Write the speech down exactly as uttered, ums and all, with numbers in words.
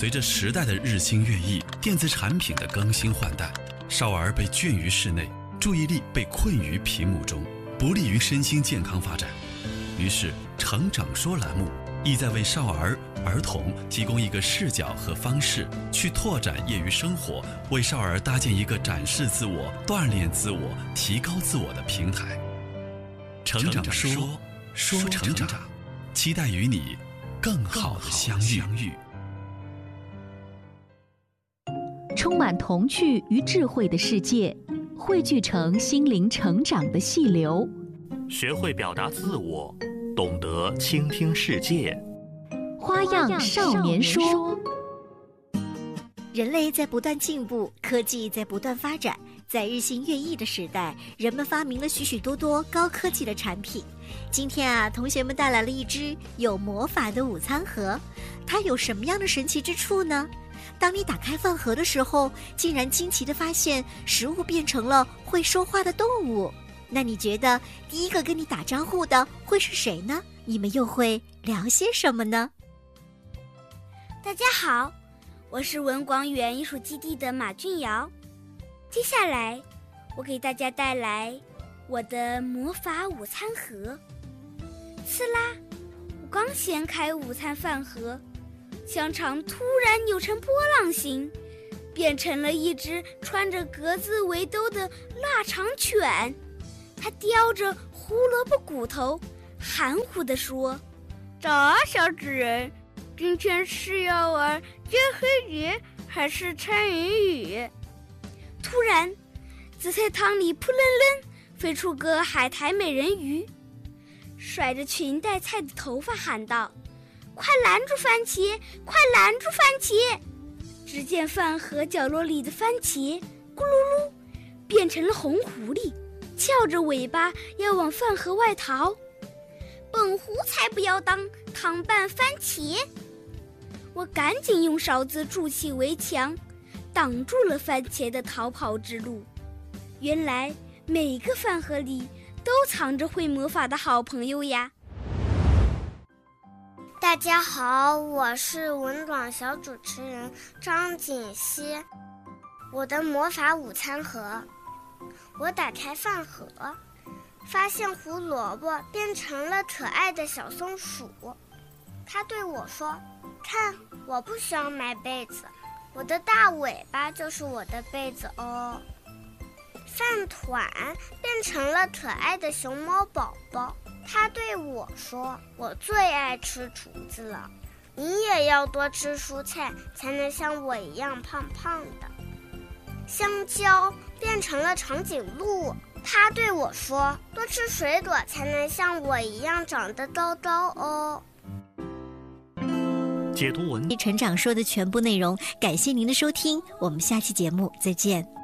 随着时代的日新月异，电子产品的更新换代，少儿被圈于室内，注意力被困于屏幕中，不利于身心健康发展。于是成长说栏目意在为少儿儿童提供一个视角和方式，去拓展业余生活，为少儿搭建一个展示自我、锻炼自我、提高自我的平台。成长说，说成长，期待与你更好的相遇。 充满童趣与智慧的世界，汇聚成心灵成长的细流。 学会表达自我，懂得倾听世界。 花样少年说。 人类在不断进步，科技在不断发展，在日新月异的时代，人们发明了许许多多高科技的产品。今天啊，同学们带来了一只有魔法的午餐盒，它有什么样的神奇之处呢？当你打开饭盒的时候，竟然惊奇地发现食物变成了会说话的动物。那你觉得第一个跟你打招呼的会是谁呢？你们又会聊些什么呢？ 大家好，我是文广语言艺术基地的马俊瑶。接下来我给大家带来我的魔法午餐盒。刺啦，我刚掀开午餐饭盒，香肠突然扭成波浪形，变成了一只穿着格子围兜的腊肠犬。它叼着胡萝卜骨头，含糊地说：“早啊，小纸人，今天是要玩接黑碟还是猜谜语？”突然，紫菜汤里扑棱棱飞出个海苔美人鱼，甩着裙带菜的头发喊道：“快拦住番茄，快拦住番茄！”只见饭盒角落里的番茄咕噜噜变成了红狐狸，翘着尾巴要往饭盒外逃。本狐才不要当汤拌番茄！我赶紧用勺子筑起围墙，挡住了番茄的逃跑之路。原来每个饭盒里都藏着会魔法的好朋友呀！ 大家好，我是文广小主持人张锦熙。我的魔法午餐盒，我打开饭盒，发现胡萝卜变成了可爱的小松鼠。它对我说：“看，我不需要买被子，我的大尾巴就是我的被子哦。”饭团变成了可爱的熊猫宝宝。他对我说：“我最爱吃竹子了，你也要多吃蔬菜，才能像我一样胖胖的。”香蕉变成了长颈鹿。他对我说：“多吃水果，才能像我一样长得高高哦。” 解读文成长说的全部内容，感谢您的收听，我们下期节目再见。